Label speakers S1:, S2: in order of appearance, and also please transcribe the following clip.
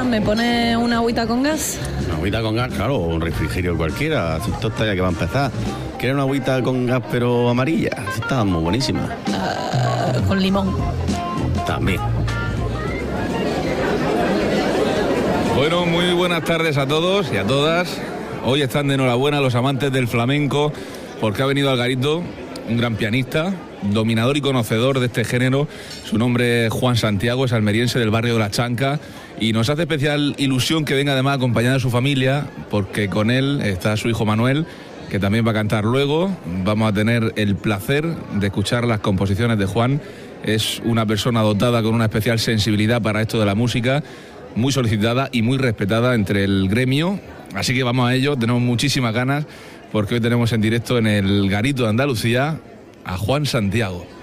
S1: ¿me pone una agüita con gas?
S2: Una agüita con gas, claro, o un refrigerio cualquiera. Esto está ya que va a empezar. ¿Quieres una agüita con gas pero amarilla? Está muy buenísima.
S1: Con limón.
S2: También.
S3: Bueno, muy buenas tardes a todos y a todas. Hoy están de enhorabuena los amantes del flamenco porque ha venido al garito un gran pianista, dominador y conocedor de este género. Su nombre es Juan Santiago, es almeriense del barrio de La Chanca y nos hace especial ilusión que venga además acompañado de su familia, porque con él está su hijo Manuel, que también va a cantar luego. Vamos a tener el placer de escuchar las composiciones de Juan. Es una persona dotada con una especial sensibilidad para esto de la música, muy solicitada y muy respetada entre el gremio. Así que vamos a ello, tenemos muchísimas ganas, porque hoy tenemos en directo en el Garito de Andalucía a Juan Santiago.